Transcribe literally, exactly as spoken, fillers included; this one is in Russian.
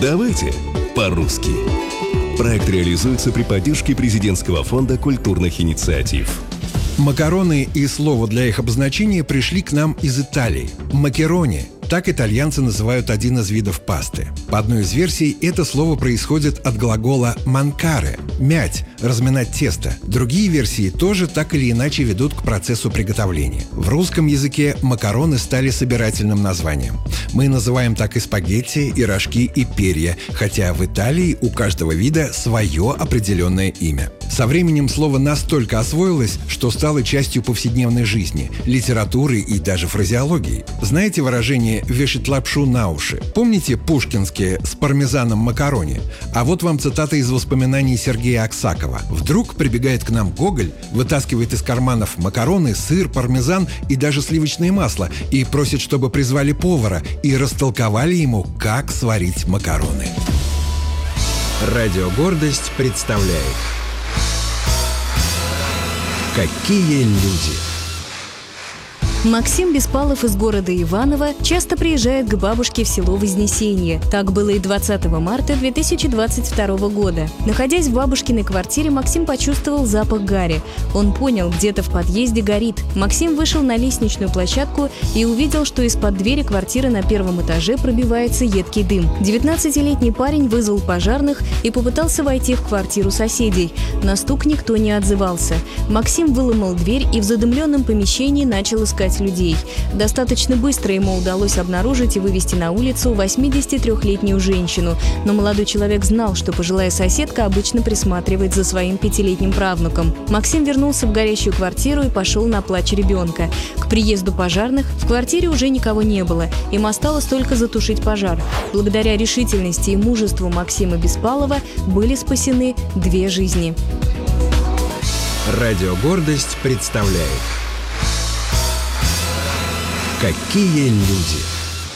Давайте по-русски. Проект реализуется при поддержке Президентского фонда культурных инициатив. Макароны и слово для их обозначения пришли к нам из Италии. Макарони – так итальянцы называют один из видов пасты. По одной из версий, это слово происходит от глагола «манкаре» – «мять», «разминать тесто». Другие версии тоже так или иначе ведут к процессу приготовления. В русском языке макароны стали собирательным названием. Мы называем так и спагетти, и рожки, и перья, хотя в Италии у каждого вида свое определенное имя. Со временем слово настолько освоилось, что стало частью повседневной жизни, литературы и даже фразеологии. Знаете выражение «вешать лапшу на уши»? Помните пушкинские «с пармезаном макарони»? А вот вам цитата из воспоминаний Сергея Аксакова. Вдруг прибегает к нам Гоголь, вытаскивает из карманов макароны, сыр, пармезан и даже сливочное масло и просит, чтобы призвали повара и растолковали ему, как сварить макароны. Радио «Гордость» представляет «Какие люди». Максим Беспалов из города Иваново часто приезжает к бабушке в село Вознесенье. Так было и двадцатого марта две тысячи двадцать второго года. Находясь в бабушкиной квартире, Максим почувствовал запах гари. Он понял, где-то в подъезде горит. Максим вышел на лестничную площадку и увидел, что из-под двери квартиры на первом этаже пробивается едкий дым. девятнадцатилетний парень вызвал пожарных и попытался войти в квартиру соседей. На стук никто не отзывался. Максим выломал дверь и в задымленном помещении начал искать людей. Достаточно быстро ему удалось обнаружить и вывести на улицу восьмидесятитрёхлетнюю женщину, но молодой человек знал, что пожилая соседка обычно присматривает за своим пятилетним правнуком. Максим вернулся в горящую квартиру и пошел на плач ребенка. К приезду пожарных в квартире уже никого не было, им осталось только затушить пожар. Благодаря решительности и мужеству Максима Беспалова были спасены две жизни. Радио «Гордость» представляет «Какие люди».